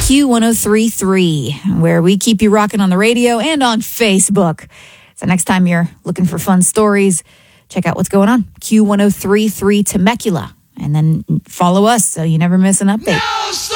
Q1033, where we keep you rocking on the radio and on Facebook. So next time you're looking for fun stories, check out what's going on. Q1033 Temecula. And then follow us so you never miss an update. No,